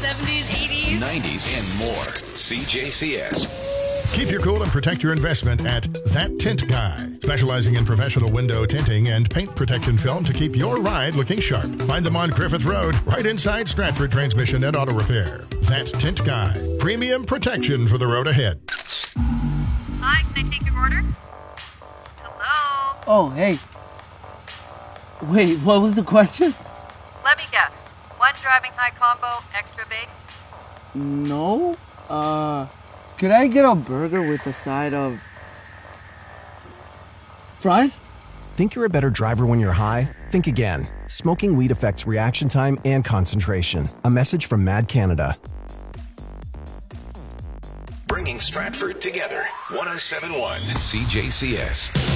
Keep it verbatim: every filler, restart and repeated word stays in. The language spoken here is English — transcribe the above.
seventies, eighties, nineties, and more. C J C S. Keep your cool and protect your investment at That Tint Guy, specializing in professional window tinting and paint protection film to keep your ride looking sharp. Find them on Griffith Road, right inside Stratford Transmission and Auto Repair. That Tint Guy, premium protection for the road ahead. Hi, can I take your order? Hello? Oh, hey. Wait, what was the question? Let me guess. One driving high combo, extra baked? No. Uh, could I get a burger with a side of fries? Think you're a better driver when you're high? Think again. Smoking weed affects reaction time and concentration. A message from Mad Canada. Bringing Stratford together. one oh seven point one C J C S.